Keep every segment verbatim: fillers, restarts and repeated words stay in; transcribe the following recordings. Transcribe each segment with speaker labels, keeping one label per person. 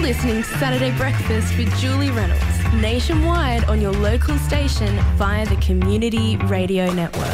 Speaker 1: listening to Saturday Breakfast with Julie Reynolds, nationwide on your local station via the Community Radio Network.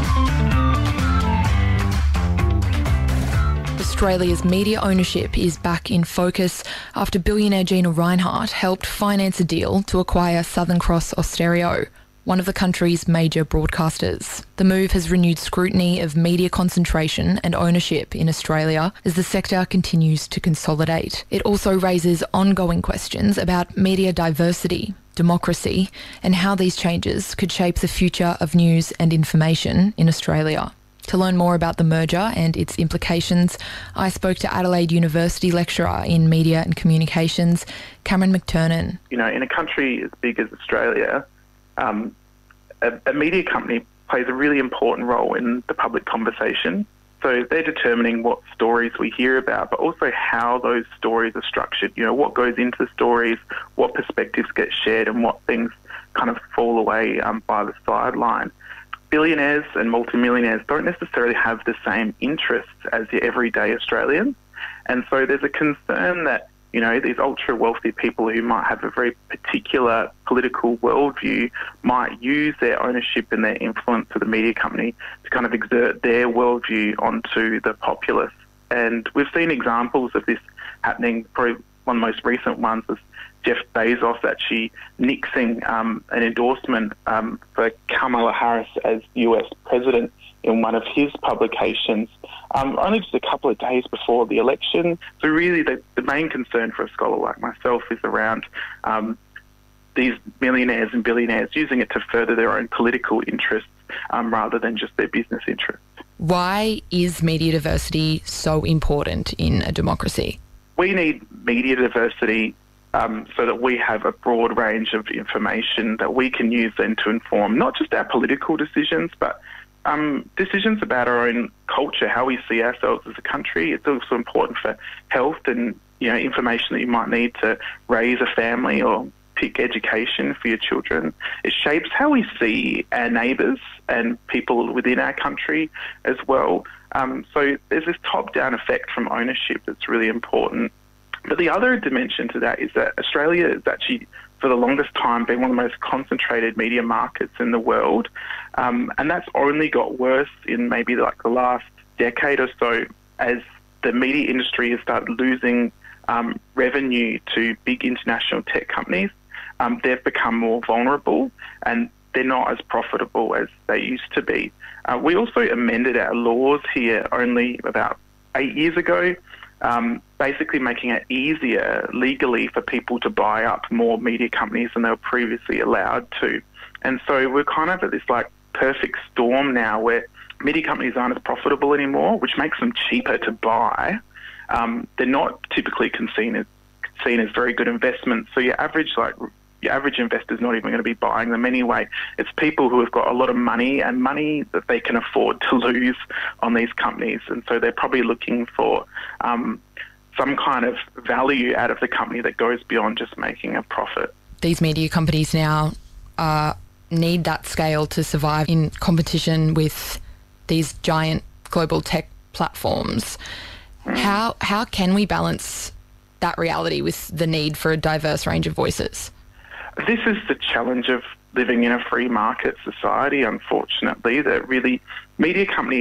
Speaker 2: Australia's media ownership is back in focus after billionaire Gina Rinehart helped finance a deal to acquire Southern Cross Austereo, one of the country's major broadcasters. The move has renewed scrutiny of media concentration and ownership in Australia as the sector continues to consolidate. It also raises ongoing questions about media diversity, democracy, and how these changes could shape the future of news and information in Australia. To learn more about the merger and its implications, I spoke to Adelaide University lecturer in media and communications, Cameron McTurnan.
Speaker 3: You know, in a country as big as Australia, um, a, a media company plays a really important role in the public conversation. So they're determining what stories we hear about, but also how those stories are structured. You know, what goes into the stories, what perspectives get shared, and what things kind of fall away um, by the sideline. Billionaires and multimillionaires don't necessarily have the same interests as your everyday Australian. And so there's a concern that, you know, these ultra-wealthy people who might have a very particular political worldview might use their ownership and their influence of the media company to kind of exert their worldview onto the populace. And we've seen examples of this happening. Probably one of the most recent ones is Jeff Bezos actually nixing um, an endorsement um, for Kamala Harris as U S president in one of his publications, um, only just a couple of days before the election. So really the, the main concern for a scholar like myself is around um, these millionaires and billionaires using it to further their own political interests um, rather than just their business interests.
Speaker 2: Why is media diversity so important in a democracy?
Speaker 3: We need media diversity Um, so that we have a broad range of information that we can use then to inform not just our political decisions, but um, decisions about our own culture, how we see ourselves as a country. It's also important for health and, you know, information that you might need to raise a family or pick education for your children. It shapes how we see our neighbours and people within our country as well. Um, so there's this top-down effect from ownership that's really important. But the other dimension to that is that Australia has actually, for the longest time, been one of the most concentrated media markets in the world. Um, and that's only got worse in maybe like the last decade or so as the media industry has started losing um, revenue to big international tech companies. Um, they've become more vulnerable and they're not as profitable as they used to be. Uh, we also amended our laws here only about eight years ago, Um, basically making it easier legally for people to buy up more media companies than they were previously allowed to. And so we're kind of at this like perfect storm now where media companies aren't as profitable anymore, which makes them cheaper to buy. Um, they're not typically seen as, seen as very good investments. So your average like your average investor's not even going to be buying them anyway. It's people who have got a lot of money and money that they can afford to lose on these companies. And so they're probably looking for um, some kind of value out of the company that goes beyond just making a profit.
Speaker 2: These media companies now uh, need that scale to survive in competition with these giant global tech platforms. Mm. How, how can we balance that reality with the need for a diverse range of voices?
Speaker 3: This is the challenge of living in a free market society, unfortunately, that really media companies,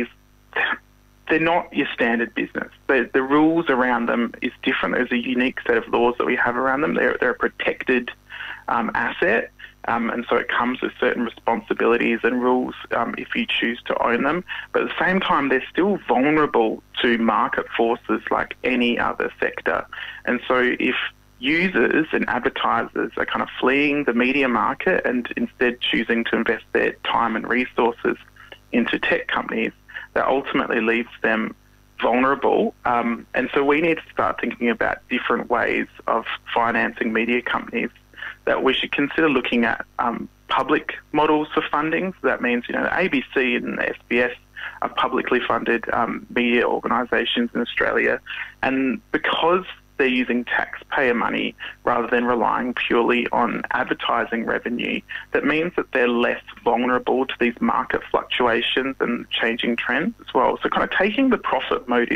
Speaker 3: they're not your standard business. The, the rules around them is different. There's a unique set of laws that we have around them. They're, they're a protected um, asset, um, and so it comes with certain responsibilities and rules um, if you choose to own them. But at the same time, they're still vulnerable to market forces like any other sector. And so if users and advertisers are kind of fleeing the media market and instead choosing to invest their time and resources into tech companies, that ultimately leaves them vulnerable. Um, and so we need to start thinking about different ways of financing media companies, that we should consider looking at um, public models for funding. So that means, you know, the A B C and the S B S are publicly funded um, media organisations in Australia. And because they're using taxpayer money rather than relying purely on advertising revenue, that means that they're less vulnerable to these market fluctuations and changing trends as well. So kind of taking the profit motive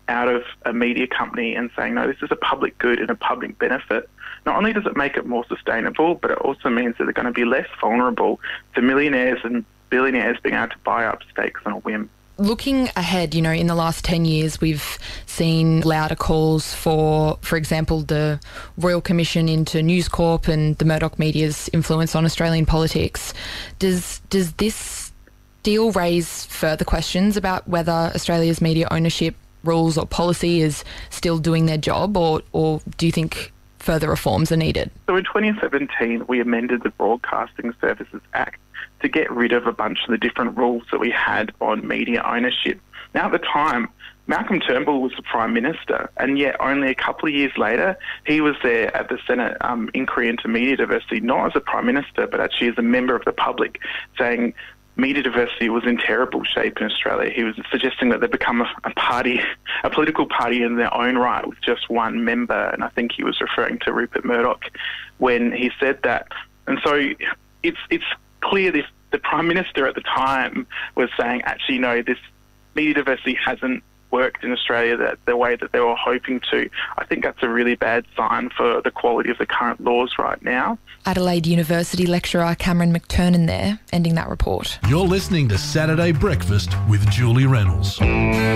Speaker 3: out of a media company and saying, no, this is a public good and a public benefit, not only does it make it more sustainable, but it also means that they're going to be less vulnerable to millionaires and billionaires being able to buy up stakes on a whim.
Speaker 2: Looking ahead, you know, in the last ten years, we've seen louder calls for, for example, the Royal Commission into News Corp and the Murdoch media's influence on Australian politics. Does does this deal raise further questions about whether Australia's media ownership rules or policy is still doing their job, or, or do you think further reforms are needed?
Speaker 3: So in twenty seventeen, we amended the Broadcasting Services Act to get rid of a bunch of the different rules that we had on media ownership. Now, at the time, Malcolm Turnbull was the Prime Minister, and yet only a couple of years later, he was there at the Senate um, inquiry into media diversity, not as a Prime Minister, but actually as a member of the public, saying media diversity was in terrible shape in Australia. He was suggesting that they become a, a party, a political party in their own right with just one member, and I think he was referring to Rupert Murdoch when he said that. And so it's it's clear this the Prime Minister at the time was saying, actually, no, this media diversity hasn't worked in Australia that the way that they were hoping to. I think that's a really bad sign for the quality of the current laws right now.
Speaker 2: Adelaide University lecturer Cameron McTurnan there, ending that report.
Speaker 4: You're listening to Saturday Breakfast with Julie Reynolds.